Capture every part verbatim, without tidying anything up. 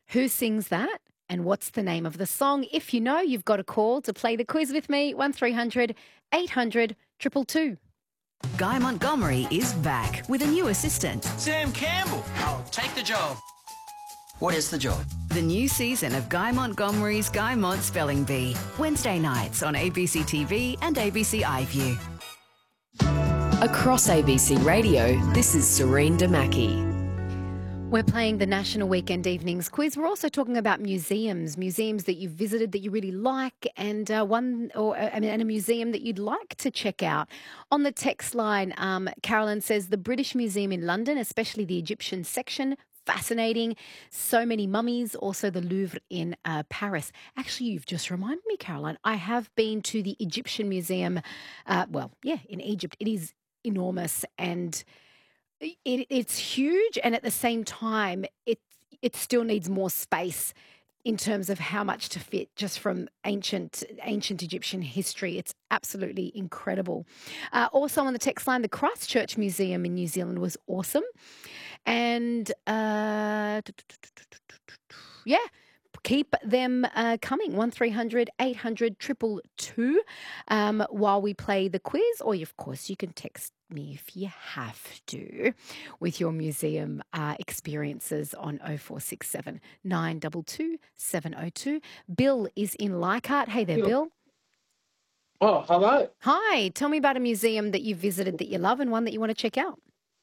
Who sings that? And what's the name of the song? If you know, you've got a call to play the quiz with me. one three hundred eight hundred two two two. Guy Montgomery is back with a new assistant. Sam Campbell. I'll take the job. What is the job? The new season of Guy Montgomery's Guy Mont Spelling Bee. Wednesday nights on A B C T V and A B C iView. Across A B C Radio, this is Serene Damaki. We're playing the National Weekend Evenings Quiz. We're also talking about museums, museums that you've visited that you really like, and uh, one or uh, I mean, and a museum that you'd like to check out. On the text line, um, Carolyn says the British Museum in London, especially the Egyptian section, fascinating. So many mummies. Also the Louvre in uh, Paris. Actually, you've just reminded me, Caroline. I have been to the Egyptian Museum. Uh, well, yeah, in Egypt. It is enormous and. It, it's huge, and at the same time, it it still needs more space in terms of how much to fit just from ancient ancient Egyptian history. It's absolutely incredible. Uh, also on the text line, the Christchurch Museum in New Zealand was awesome, and uh, yeah. Keep them uh, coming, one three hundred eight hundred two two two, um, while we play the quiz. Or, of course, you can text me if you have to with your museum uh, experiences on oh four six seven nine two two seven oh two. Bill is in Leichhardt. Hey there, Bill. Oh, hello. Hi. Tell me about a museum that you visited that you love and one that you want to check out.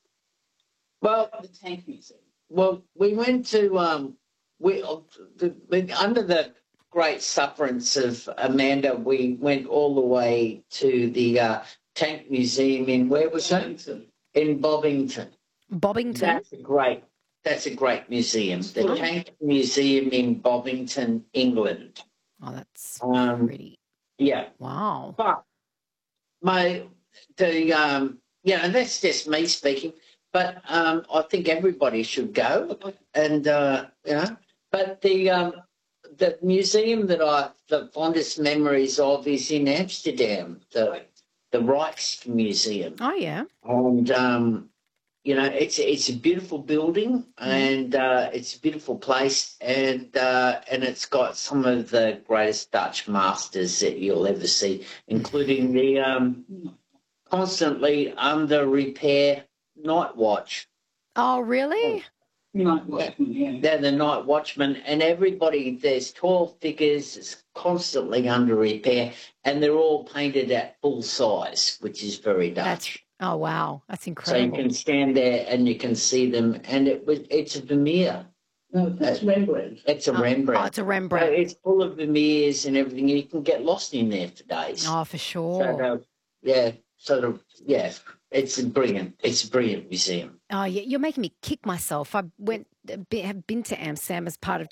Well, the Tank Museum. Well, we went to... Um, We, the, under the great sufferance of Amanda, we went all the way to the uh, Tank Museum in, where was it? In Bobbington. Bobbington? That's a great, that's a great museum. The oh. Tank Museum in Bobbington, England. Oh, that's um, pretty. Yeah. Wow. But my, the, um, yeah, and that's just me speaking, but um, I think everybody should go and, uh, you know, But the um, the museum that I the fondest memories of is in Amsterdam, the the Rijksmuseum. Oh yeah, and um, you know it's it's a beautiful building and uh, it's a beautiful place, and uh, and it's got some of the greatest Dutch masters that you'll ever see, including the um, constantly under repair Night Watch. Oh really? Night watchman, yeah. They're the night watchmen, and everybody, there's twelve figures, it's constantly under repair, and they're all painted at full size, which is very Dutch. That's, oh, wow. That's incredible. So you can stand there and you can see them, and it was it's a Vermeer. No, that's uh, Rembrandt. It's a oh, Rembrandt. Oh, it's a Rembrandt. So it's full of Vermeers and everything. You can get lost in there for days. Oh, for sure. So, yeah, sort of, yeah. It's a brilliant. It's a brilliant museum. Oh, yeah, you're making me kick myself. I went, have been to Amsterdam as part of